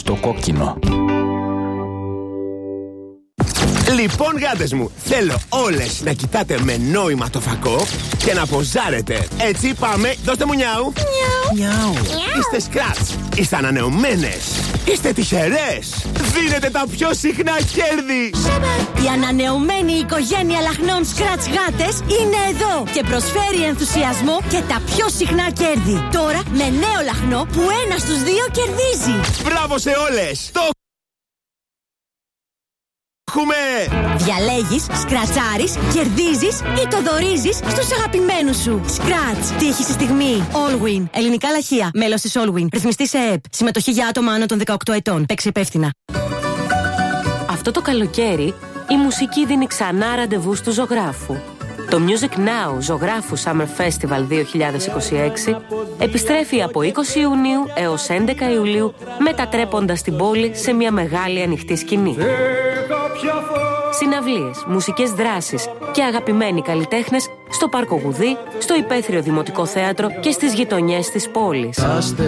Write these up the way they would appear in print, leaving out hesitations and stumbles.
Στο κόκκινο. Λοιπόν, γάτες μου, θέλω όλες να κοιτάτε με νόημα το φακό και να ποζάρετε. Έτσι πάμε, δώστε μου νιάου. Νιάου. Είστε σκράτς, είστε ανανεωμένες, είστε τυχερές. Δίνετε τα πιο συχνά κέρδη. Η ανανεωμένη οικογένεια λαχνών σκράτς γάτες είναι εδώ και προσφέρει ενθουσιασμό και τα πιο συχνά κέρδη. Τώρα με νέο λαχνό που 1 στους 2 κερδίζει. Μπράβο σε όλες. Διαλέγεις, σκρατσάρεις, κερδίζεις ή το δωρίζεις στους αγαπημένους σου. Σκράτς. Τύχη στη στιγμή. Allwin. Ελληνικά λαχεία. Μέλος της Allwin. Ρυθμιστή σε ΕΠ. Συμμετοχή για άτομα άνω των 18 ετών. Παίξε υπεύθυνα. Αυτό το καλοκαίρι η μουσική δίνει ξανά ραντεβού του ζωγράφου. Το Music Now Ζωγράφου Summer Festival 2026 επιστρέφει από 20 Ιουνίου έως 11 Ιουλίου, μετατρέποντας την πόλη σε μια μεγάλη ανοιχτή σκηνή. Συναυλίες, μουσικές δράσεις και αγαπημένοι καλλιτέχνες στο Πάρκο Γουδί, στο Υπαίθριο Δημοτικό Θέατρο και στις γειτονιές της πόλης.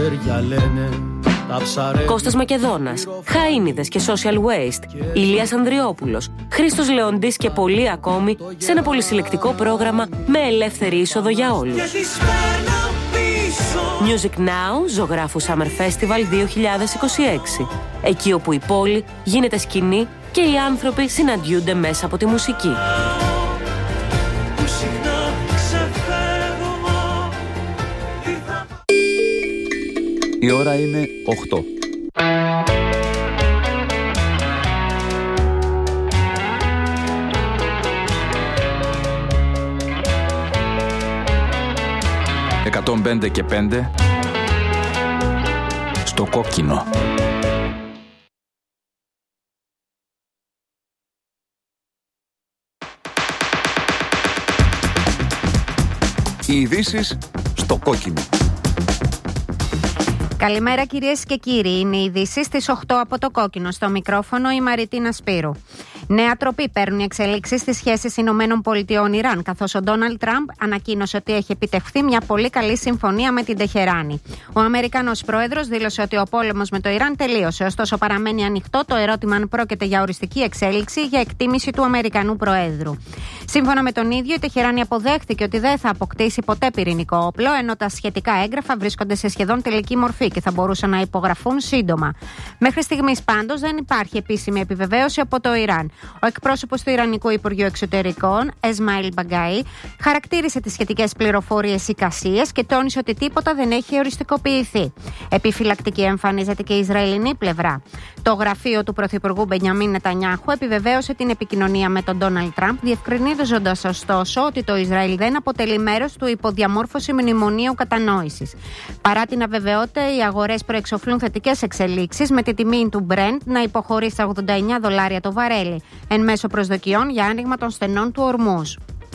Κώστας Μακεδόνας, Χαΐνιδες και Social Waste, Ηλίας Ανδριόπουλος, Χρήστος Λεοντής και πολλοί ακόμη σε ένα πολυσυλλεκτικό πρόγραμμα με ελεύθερη είσοδο για όλους. Music Now Ζωγράφου Summer Festival 2026. Εκεί όπου η πόλη γίνεται σκηνή και οι άνθρωποι συναντιούνται μέσα από τη μουσική. Η ώρα είναι 8. «105 και 5» στο κόκκινο. Οι ειδήσεις στο κόκκινο. Καλημέρα κυρίες και κύριοι, είναι οι ειδήσεις στις 8 από το κόκκινο. Στο μικρόφωνο η Μαριτίνα Σπύρου. Νέα τροπή παίρνουν οι εξελίξεις στις σχέσεις Ηνωμένων-Πολιτειών-Ιράν, καθώς ο Ντόναλντ Τραμπ ανακοίνωσε ότι έχει επιτευχθεί μια πολύ καλή συμφωνία με την Τεχεράνη. Ο Αμερικανός πρόεδρος δήλωσε ότι ο πόλεμος με το Ιράν τελείωσε, ωστόσο παραμένει ανοιχτό το ερώτημα αν πρόκειται για οριστική εξέλιξη για εκτίμηση του Αμερικανού Προέδρου. Σύμφωνα με τον ίδιο, η Τεχεράνη αποδέχθηκε ότι δεν θα αποκτήσει ποτέ πυρηνικό όπλο, ενώ τα σχετικά έγγραφα βρίσκονται σε σχεδόν τελική μορφή και θα μπορούσαν να υπογραφούν σύντομα. Μέχρι στιγμής πάντως δεν υπάρχει επίσημη επιβεβαίωση από το Ιράν. Ο εκπρόσωπος του Ιρανικού Υπουργείου Εξωτερικών, Εσμαήλ Μπαγκάι, χαρακτήρισε τις σχετικές πληροφορίες εικασίες και τόνισε ότι τίποτα δεν έχει οριστικοποιηθεί. Επιφυλακτική εμφανίζεται και η Ισραηλινή πλευρά. Το γραφείο του Πρωθυπουργού Μπενιαμίν Νετανιάχου επιβεβαίωσε την επικοινωνία με τον Ντόναλντ Τραμπ, διευκρινίζοντας ωστόσο ότι το Ισραήλ δεν αποτελεί μέρος του υποδιαμόρφωση μνημονίου κατανόησης. Παρά την αβεβαιότητα, οι αγορές προεξοφλούν θετικές εξελίξεις, με τη τιμή του Brent να υποχωρεί στα $89 το βαρέλι, εν μέσω προσδοκιών για άνοιγμα των στενών του Ορμούζ.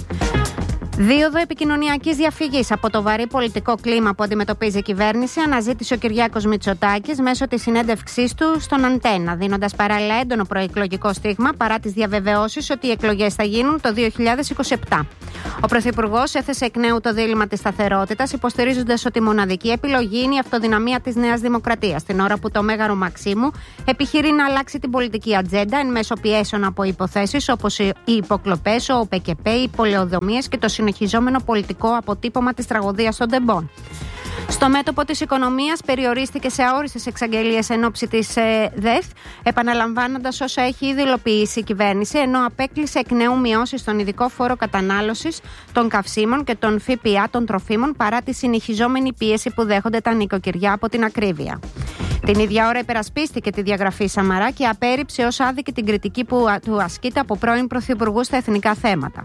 Δίωδο επικοινωνιακής διαφυγής από το βαρύ πολιτικό κλίμα που αντιμετωπίζει η κυβέρνηση αναζήτησε ο Κυριάκος Μητσοτάκης μέσω της συνέντευξής του στον Αντένα, δίνοντας παράλληλα έντονο προεκλογικό στίγμα παρά τις διαβεβαιώσεις ότι οι εκλογές θα γίνουν το 2027. Ο Πρωθυπουργός έθεσε εκ νέου το δίλημμα της σταθερότητας, υποστηρίζοντας ότι η μοναδική επιλογή είναι η αυτοδυναμία της Νέας Δημοκρατίας, την ώρα που το Μέγαρο Μαξίμου επιχειρεί να αλλάξει την πολιτική ατζέντα εν μέσω πιέσεων από υποθέσεις όπως οι υποκλοπές, ο ΟΠΕΚΕΠΕ, οι πολεοδομίες και το συνεχιζόμενο πολιτικό αποτύπωμα της τραγωδίας των τεμπών. Στο μέτωπο της οικονομίας περιορίστηκε σε αόριστες εξαγγελίες εν ώψη της ΔΕΘ, επαναλαμβάνοντας όσα έχει ήδη υλοποιήσει η κυβέρνηση, ενώ απέκλεισε εκ νέου μειώσεις στον ειδικό φόρο κατανάλωσης των καυσίμων και των ΦΠΑ των τροφίμων, παρά τη συνεχιζόμενη πίεση που δέχονται τα νοικοκυριά από την ακρίβεια. Την ίδια ώρα υπερασπίστηκε τη διαγραφή Σαμαρά και απέρριψε ως άδικη την κριτική που του ασκείται από πρώην πρωθυπουργού στα εθνικά θέματα.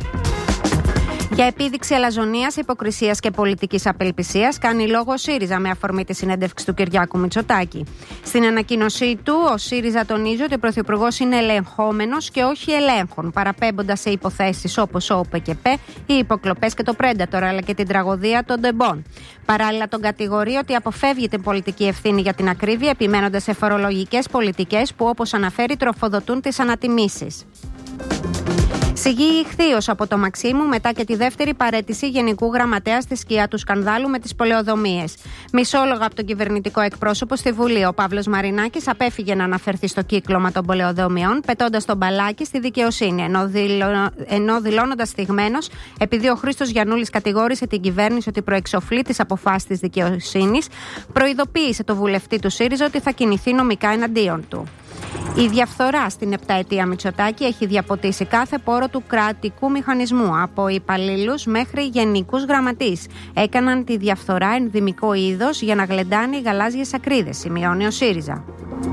Για επίδειξη αλαζονίας, υποκρισίας και πολιτικής απελπισίας κάνει λόγο ο ΣΥΡΙΖΑ με αφορμή τη συνέντευξη του Κυριάκου Μητσοτάκη. Στην ανακοίνωσή του, ο ΣΥΡΙΖΑ τονίζει ότι ο Πρωθυπουργός είναι ελεγχόμενος και όχι ελέγχων, παραπέμποντας σε υποθέσεις όπως ο ΟΠΕΚΕΠΕ, οι υποκλοπές και το Πρέντατορ, αλλά και την τραγωδία των τεμπών. Παράλληλα, τον κατηγορεί ότι αποφεύγει την πολιτική ευθύνη για την ακρίβεια, επιμένοντας σε φορολογικές πολιτικές που, όπως αναφέρει, τροφοδοτούν τις ανατιμήσεις. Σιγή ηχθείως από το Μαξίμου μετά και τη δεύτερη παραίτηση Γενικού Γραμματέα στη σκιά του σκανδάλου με τις πολεοδομίες. Μισόλογα από τον κυβερνητικό εκπρόσωπο στη Βουλή, ο Παύλος Μαρινάκης απέφυγε να αναφερθεί στο κύκλωμα των πολεοδομιών, πετώντας τον μπαλάκι στη δικαιοσύνη, ενώ δηλώνοντας θυγμένος, επειδή ο Χρήστος Γιαννούλης κατηγόρησε την κυβέρνηση ότι προεξοφλεί τις αποφάσεις της δικαιοσύνης, προειδοποίησε το βουλευτή του ΣΥΡΙΖΑ ότι θα κινηθεί νομικά εναντίον του. Η διαφθορά στην επταετία Μητσοτάκη έχει διαποτίσει κάθε πόρο του κρατικού μηχανισμού, από υπαλλήλους μέχρι γενικούς γραμματείς. Έκαναν τη διαφθορά ενδυμικό είδος για να γλεντάνε οι γαλάζιες ακρίδες, σημειώνει ο ΣΥΡΙΖΑ.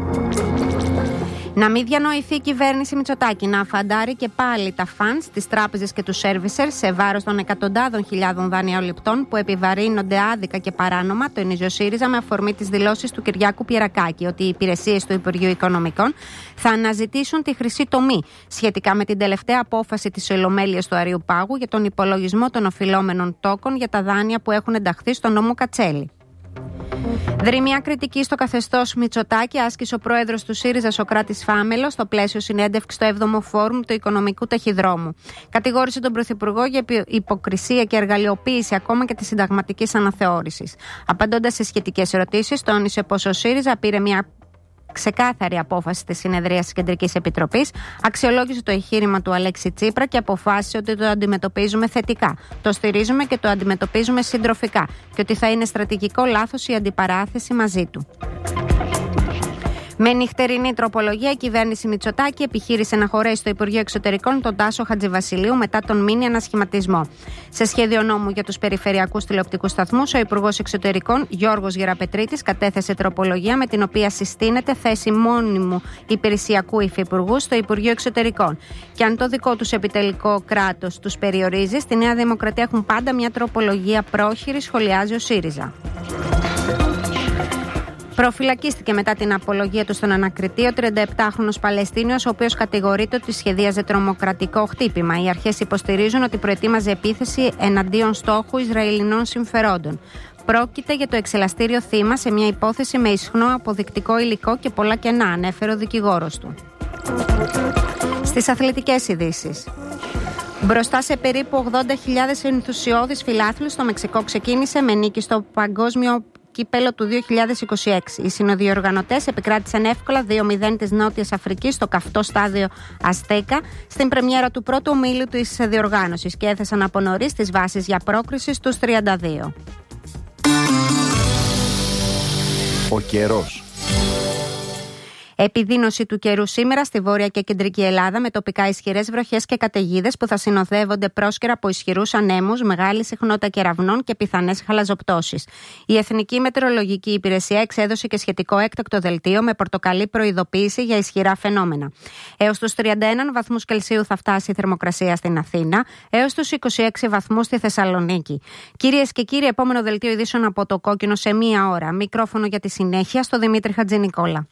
Να μην διανοηθεί η κυβέρνηση Μητσοτάκη να αφαντάρει και πάλι τα funds, τις τράπεζες και τους servicers σε βάρος των εκατοντάδων χιλιάδων δανειοληπτών που επιβαρύνονται άδικα και παράνομα, τονίζει ο ΣΥΡΙΖΑ με αφορμή τις δηλώσεις του Κυριάκου Πιερακάκη ότι οι υπηρεσίες του Υπουργείου Οικονομικών θα αναζητήσουν τη χρυσή τομή σχετικά με την τελευταία απόφαση της Ολομέλειας του Αριού Πάγου για τον υπολογισμό των οφειλόμενων τόκων για τα δάνεια που έχουν ενταχθεί στο νόμο Κατσέλη. Δρυμία κριτική στο καθεστώς Μητσοτάκη άσκησε ο πρόεδρος του ΣΥΡΙΖΑ Σωκράτης Φάμελος στο πλαίσιο συνέντευξης στο 7ο Φόρουμ του Οικονομικού Ταχυδρόμου. Κατηγόρησε τον Πρωθυπουργό για υποκρισία και εργαλειοποίηση ακόμα και της συνταγματικής αναθεώρησης. Απαντώντας σε σχετικές ερωτήσεις, τόνισε πως ο ΣΥΡΙΖΑ πήρε μια ξεκάθαρη απόφαση της συνεδρίας της Κεντρικής Επιτροπής, αξιολόγησε το εγχείρημα του Αλέξη Τσίπρα και αποφάσισε ότι το αντιμετωπίζουμε θετικά. Το στηρίζουμε και το αντιμετωπίζουμε συντροφικά και ότι θα είναι στρατηγικό λάθος η αντιπαράθεση μαζί του. Με νυχτερινή τροπολογία, η κυβέρνηση Μητσοτάκη επιχείρησε να χωρέσει στο Υπουργείο Εξωτερικών τον Τάσο Χατζηβασιλείου μετά τον μίνι ανασχηματισμό. Σε σχέδιο νόμου για τους περιφερειακούς τηλεοπτικούς σταθμούς, ο Υπουργός Εξωτερικών Γιώργος Γεραπετρίτης κατέθεσε τροπολογία με την οποία συστήνεται θέση μόνιμου υπηρεσιακού υφυπουργού στο Υπουργείο Εξωτερικών. Και αν το δικό τους επιτελικό κράτος τους περιορίζει, στη Νέα Δημοκρατία έχουν πάντα μια τροπολογία πρόχειρη, σχολιάζει ο ΣΥΡΙΖΑ. Προφυλακίστηκε μετά την απολογία του στον ανακριτή ο 37χρονος Παλαιστίνιος, ο οποίος κατηγορείται ότι σχεδίαζε τρομοκρατικό χτύπημα. Οι αρχές υποστηρίζουν ότι προετοίμαζε επίθεση εναντίον στόχου Ισραηλινών συμφερόντων. Πρόκειται για το εξελαστήριο θύμα σε μια υπόθεση με ισχνό αποδεικτικό υλικό και πολλά κενά, ανέφερε ο δικηγόρος του. Στις αθλητικές ειδήσεις. Μπροστά σε περίπου 80.000 ενθουσιώδεις φιλάθλους, το Μεξικό ξεκίνησε με νίκη στο Παγκόσμιο Κύπελλο του 2026. Οι συνοδιοργανωτές επικράτησαν εύκολα 2-0 της Νότιας Αφρικής στο καυτό στάδιο Αστέκα στην πρεμιέρα του πρώτου ομίλου της διοργάνωσης και έθεσαν από νωρίς τις βάσεις για πρόκριση στους 32. Ο καιρός. Επιδείνωση του καιρού σήμερα στη βόρεια και κεντρική Ελλάδα με τοπικά ισχυρές βροχές και καταιγίδες που θα συνοδεύονται πρόσκαιρα από ισχυρούς ανέμους, μεγάλη συχνότητα κεραυνών και πιθανές χαλαζοπτώσεις. Η Εθνική Μετεωρολογική Υπηρεσία εξέδωσε και σχετικό έκτακτο δελτίο με πορτοκαλί προειδοποίηση για ισχυρά φαινόμενα. Έως τους 31 βαθμούς Κελσίου θα φτάσει η θερμοκρασία στην Αθήνα, έως τους 26 βαθμούς στη Θεσσαλονίκη. Κυρίες και κύριοι, επόμενο δελτίο ειδήσεων από το Κόκκινο σε μία ώρα. Μικρόφωνο για τη συνέχεια στο Δημήτρη Χατζηνικόλα.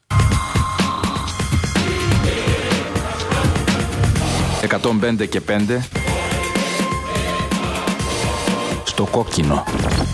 105 και 5 στο Κόκκινο.